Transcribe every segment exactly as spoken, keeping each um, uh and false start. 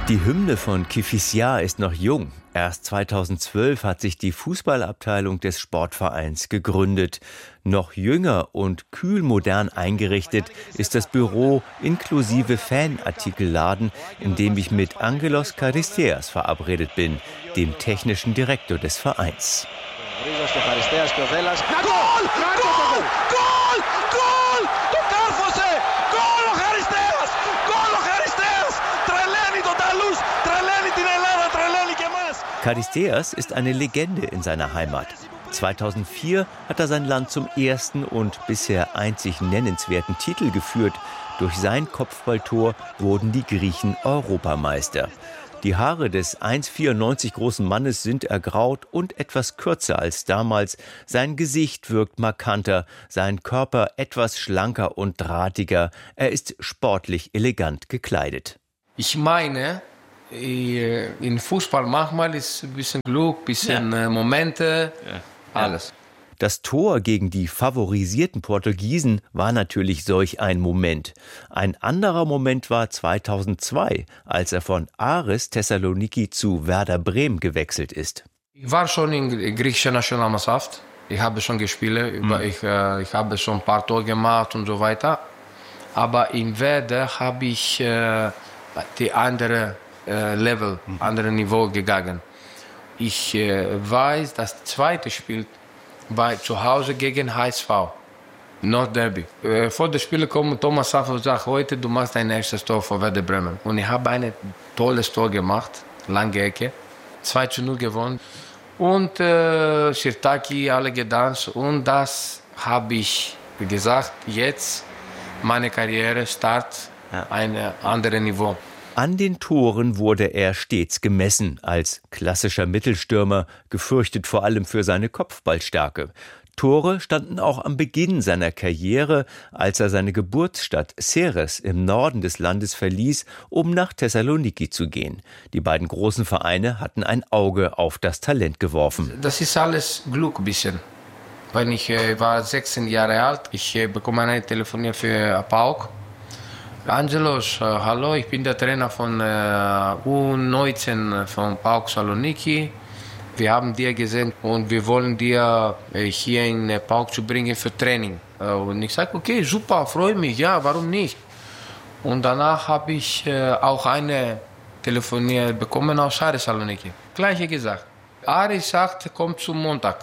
Die Hymne von Kifissia ist noch jung. Erst zweitausendzwölf hat sich die Fußballabteilung des Sportvereins gegründet. Noch jünger und kühlmodern eingerichtet ist das Büro inklusive Fanartikelladen, in dem ich mit Angelos Charisteas verabredet bin, dem technischen Direktor des Vereins. Charisteas ist eine Legende in seiner Heimat. zweitausendvier hat er sein Land zum ersten und bisher einzig nennenswerten Titel geführt. Durch sein Kopfballtor wurden die Griechen Europameister. Die Haare des eins Komma vierundneunzig großen Mannes sind ergraut und etwas kürzer als damals. Sein Gesicht wirkt markanter, sein Körper etwas schlanker und drahtiger. Er ist sportlich elegant gekleidet. Ich meine, in Fußball manchmal ist ein bisschen Glück, ein bisschen ja. Momente, ja. alles. Das Tor gegen die favorisierten Portugiesen war natürlich solch ein Moment. Ein anderer Moment war zweitausendzwei, als er von Aris Thessaloniki zu Werder Bremen gewechselt ist. Ich war schon in der griechischen Nationalmannschaft. Ich habe schon gespielt, mhm. ich, äh, ich habe schon ein paar Tore gemacht und so weiter. Aber in Werder habe ich äh, die andere äh, Level, mhm. andere Niveau gegangen. Ich äh, weiß, das zweite Spiel war zu Hause gegen H S V, Nordderby. Äh, vor dem Spiel kommt Thomas Safo und sagt, heute du machst dein erstes Tor für Werder Bremen. Und ich habe ein tolles Tor gemacht, lange Ecke, zwei zu null gewonnen. Und äh, Shirtaki, alle getanzt. Und das habe ich gesagt, jetzt meine Karriere start ja. ein anderes Niveau. An den Toren wurde er stets gemessen, als klassischer Mittelstürmer, gefürchtet vor allem für seine Kopfballstärke. Tore standen auch am Beginn seiner Karriere, als er seine Geburtsstadt Ceres im Norden des Landes verließ, um nach Thessaloniki zu gehen. Die beiden großen Vereine hatten ein Auge auf das Talent geworfen. Das ist alles Glück ein bisschen. Wenn ich äh, war sechzehn Jahre alt, ich äh, bekomme eine Telefonie für PAOK. Angelos, äh, hallo, ich bin der Trainer von äh, U neunzehn von PAOK Saloniki. Wir haben dir gesehen und wir wollen dir äh, hier in äh, PAOK zu bringen für Training. Äh, und ich sage, okay, super, freue mich, ja, warum nicht? Und danach habe ich äh, auch eine Telefonie bekommen aus Aris Saloniki. Gleiche gesagt. Aris sagt, komm zum Montag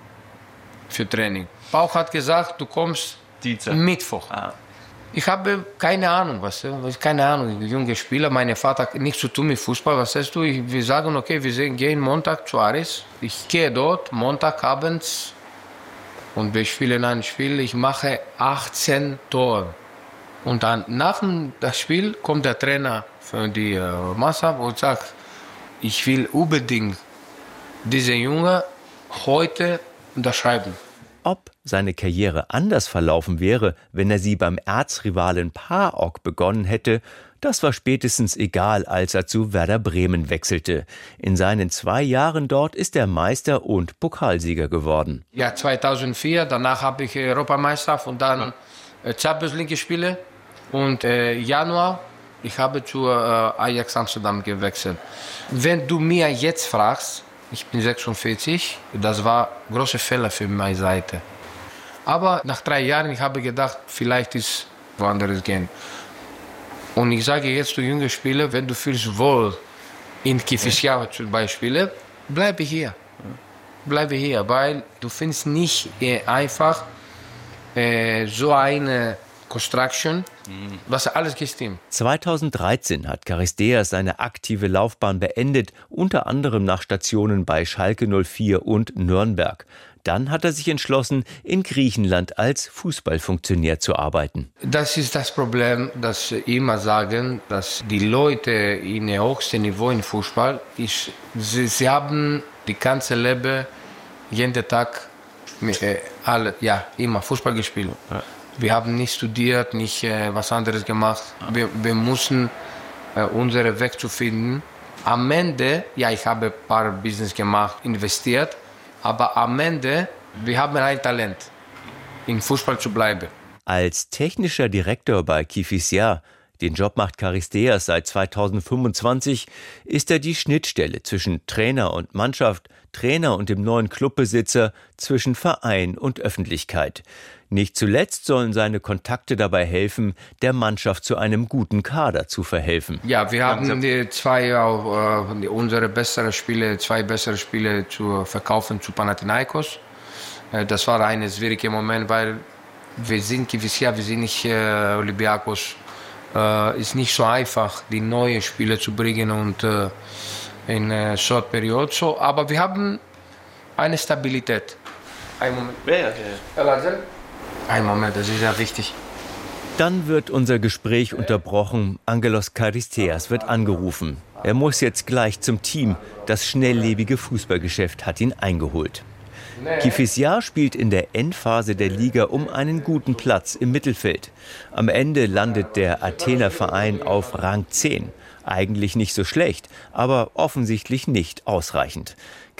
für Training. PAOK hat gesagt, du kommst Dienstag. Mittwoch. Ah. Ich habe keine Ahnung, was, keine Ahnung, junge Spieler, mein Vater hat nichts zu tun mit Fußball, was sagst du? Wir sagen, okay, wir gehen Montag zu Aris, ich gehe dort, Montagabends und wir spielen ein Spiel, ich mache achtzehn Tore. Und dann nach dem Spiel kommt der Trainer für die äh, Mannschaft und sagt, ich will unbedingt diese Junge heute unterschreiben. Ob seine Karriere anders verlaufen wäre, wenn er sie beim Erzrivalen PAOK begonnen hätte, das war spätestens egal, als er zu Werder Bremen wechselte. In seinen zwei Jahren dort ist er Meister und Pokalsieger geworden. Ja, zweitausendvier, danach habe ich Europameister und dann äh, Champions League gespielt. Und äh, Januar, ich habe zu äh, Ajax Amsterdam gewechselt. Wenn du mir jetzt fragst, ich bin sechsundvierzig, das war ein großer Fehler für meine Seite. Aber nach drei Jahren, ich habe gedacht, vielleicht ist woanders gehen. Und ich sage jetzt zu jungen Spielern, wenn du fühlst wohl in Kifissia zum Beispiel, bleibe hier. Bleibe hier, weil du findest nicht äh, einfach äh, so eine Construction, was alles gestimmt. zweitausenddreizehn hat Charisteas seine aktive Laufbahn beendet, unter anderem nach Stationen bei Schalke null vier und Nürnberg. Dann hat er sich entschlossen, in Griechenland als Fußballfunktionär zu arbeiten. Das ist das Problem, das wir immer sagen, dass die Leute in dem höchsten Niveau im Fußball, ist, sie, sie haben die ganze Leben, jeden Tag, äh, alle, ja, immer Fußball gespielt. Ja. Wir haben nicht studiert, nicht äh, was anderes gemacht. Wir, wir mussten äh, unseren Weg zu finden. Am Ende, ja, ich habe ein paar Business gemacht, investiert, aber am Ende, wir haben ein Talent, im Fußball zu bleiben. Als technischer Direktor bei Kifissia, Den Job macht Charisteas seit zweitausendfünfundzwanzig, ist er die Schnittstelle zwischen Trainer und Mannschaft, Trainer und dem neuen Clubbesitzer, zwischen Verein und Öffentlichkeit. Nicht zuletzt sollen seine Kontakte dabei helfen, der Mannschaft zu einem guten Kader zu verhelfen. Ja, wir haben die zwei, auch, äh, unsere besseren Spiele, zwei bessere Spiele zu verkaufen zu Panathinaikos. Äh, das war ein schwieriger Moment, weil wir sind gewiss ja, wir sind nicht äh, Olympiakos. Äh, ist nicht so einfach, die neuen Spiele zu bringen und äh, in äh, Short Period so. Aber wir haben eine Stabilität. Ein Moment. Ja, ja, ja. Ein Moment, das ist ja wichtig. Dann wird unser Gespräch unterbrochen. Angelos Charisteas wird angerufen. Er muss jetzt gleich zum Team. Das schnelllebige Fußballgeschäft hat ihn eingeholt. Kifisya spielt in der Endphase der Liga um einen guten Platz im Mittelfeld. Am Ende landet der Athener Verein auf Rang zehn. Eigentlich nicht so schlecht, aber offensichtlich nicht ausreichend.